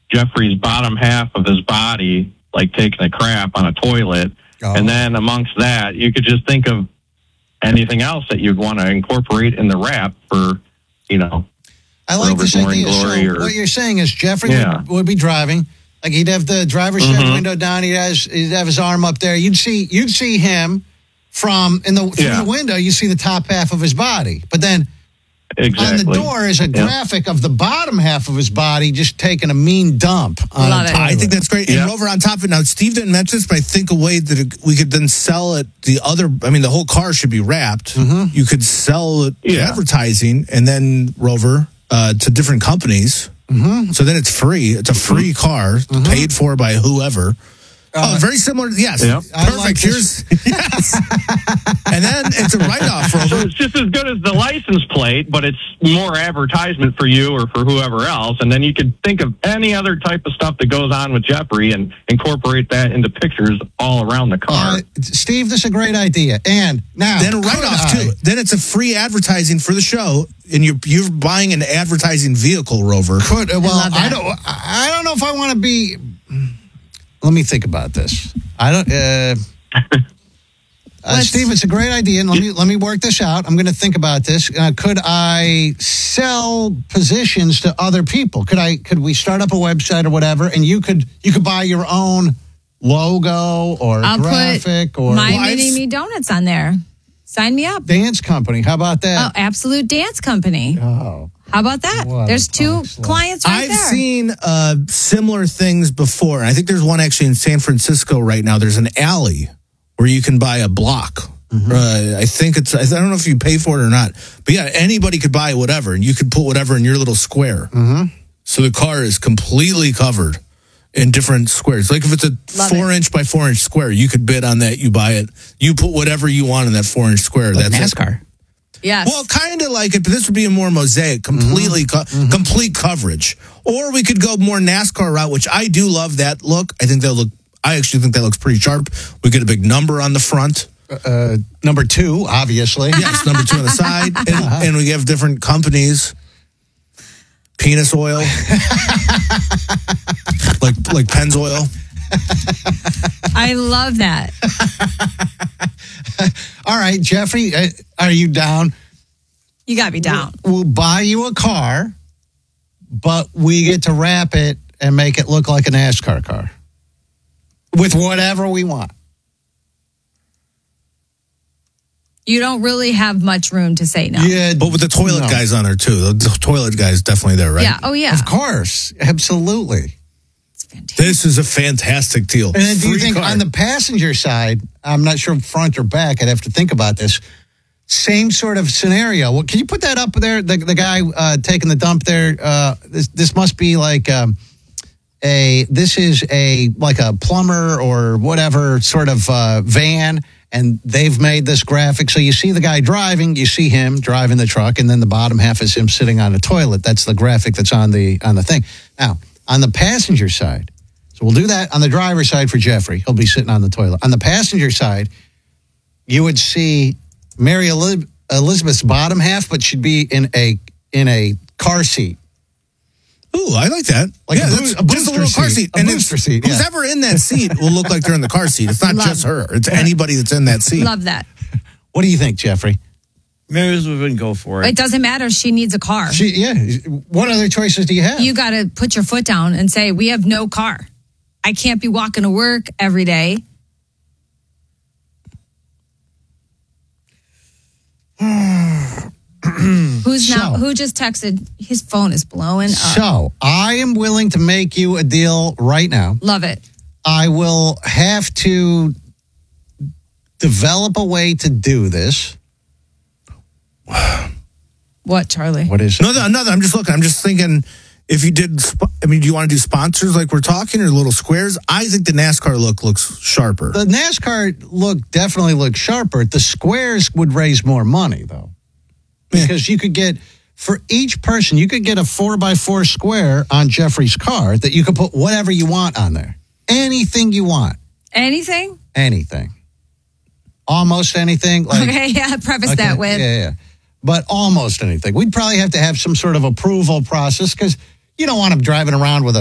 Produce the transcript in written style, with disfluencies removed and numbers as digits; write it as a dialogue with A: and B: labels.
A: Jeffrey's bottom half of his body, like taking a crap on a toilet.
B: Oh.
A: And then amongst that, you could just think of anything else that you'd want to incorporate in the wrap for,
B: I like this
A: Morning
B: idea.
A: Glory
B: So what you're saying is Jeffrey would be driving. Like he'd have the driver's side window down. He'd have his arm up there. You'd see him through the window. You see the top half of his body, but then on the door is a graphic of the bottom half of his body just taking a mean dump on a toilet.
C: I think that's great. And Rover, on top of it, now Steve didn't mention this, but I think a way that we could then sell it, the whole car should be wrapped.
B: Mm-hmm.
C: You could sell it advertising and then, Rover, to different companies.
B: Mm-hmm.
C: So then it's free. It's a free car paid for by whoever. Very similar. Yes.
A: Yep.
C: Perfect.
B: Like
C: Here's yes. And then it's a write-off, Rover.
A: So it's just as good as the license plate, but it's more advertisement for you or for whoever else. And then you could think of any other type of stuff that goes on with Jeffrey and incorporate that into pictures all around the car.
B: Steve, this is a great idea. And now,
C: then a write-off too. Then it's a free advertising for the show, and you're buying an advertising vehicle, Rover.
B: I don't know if I want to be. Let me think about this. I don't. Steve, it's a great idea, and let me work this out. I'm going to think about this. Could I sell positions to other people? Could we start up a website or whatever, and you could buy your own logo or graphic or
D: my Mini Me Donuts on there. Sign me up.
B: Dance company. How about that?
D: Oh, Absolute Dance Company.
B: Oh.
D: How about that? There's two clients right there.
C: I've seen similar things before. I think there's one actually in San Francisco right now. There's an alley where you can buy a block.
B: Mm-hmm.
C: I think I don't know if you pay for it or not. But yeah, anybody could buy whatever, and you could put whatever in your little square.
B: Mm-hmm.
C: So the car is completely covered in different squares. Like if it's a 4-inch by 4-inch square, you could bid on that. You buy it. You put whatever you want in that 4-inch square.
E: Like
C: That's
E: NASCAR.
C: It.
D: Yes.
C: Well, kind of like it, but this would be a more mosaic, completely complete coverage. Or we could go more NASCAR route, which I do love that look. I actually think that looks pretty sharp. We get a big number on the front.
B: Number 2, obviously.
C: Yes, number 2 on the side. And we have different companies. Penis oil. like Pennzoil.
D: I love that.
B: All right, Jeffrey, are you down?
D: You got me down.
B: We'll buy you a car, but we get to wrap it and make it look like a NASCAR car with whatever we want.
D: You don't really have much room to say no.
B: Yeah,
C: but with the toilet guys on there, too. The toilet guy's definitely there, right?
D: Yeah. Oh, yeah.
B: Of course. Absolutely.
D: It's fantastic.
C: This is a fantastic deal.
B: And then do you think
C: car.
B: on the passenger side, I'm not sure front or back, I'd have to think about this, same sort of scenario. Well, can you put that up there? The guy taking the dump there, this must be like this is like a plumber or whatever sort of van, and they've made this graphic. So you see the guy driving, you see him driving the truck, and then the bottom half is him sitting on a toilet. That's the graphic that's on the thing. Now, on the passenger side, so we'll do that on the driver's side for Jeffrey. He'll be sitting on the toilet. On the passenger side, you would see Mary Elizabeth's bottom half, but she'd be in a car seat.
C: Ooh, I like that.
B: Like a
C: just a little car seat.
B: A booster seat.
C: Who's ever in that seat will look like they're in the car seat. It's not just her. It's anybody that's in that seat.
D: Love that.
B: What do you think, Jeffrey?
E: Mary Elizabeth wouldn't go for it.
D: It doesn't matter. She needs a car.
B: What other choices do you have?
D: You got to put your foot down and say, we have no car. I can't be walking to work every day. Who just texted? His phone is blowing up.
B: So I am willing to make you a deal right now.
D: Love it.
B: I will have to develop a way to do this.
D: What, Charlie?
B: What is it?
C: Another. I'm just looking. I'm just thinking if you did, do you want to do sponsors like we're talking or little squares? I think the NASCAR look looks sharper.
B: The NASCAR look definitely looks sharper. The squares would raise more money, though. Because you could get, for each person, you could get a 4x4 square on Jeffrey's car that you could put whatever you want on there. Anything you want.
D: Anything?
B: Anything. Almost anything.
D: Okay, yeah, preface that with.
B: Yeah. But almost anything. We'd probably have to have some sort of approval process because you don't want them driving around with a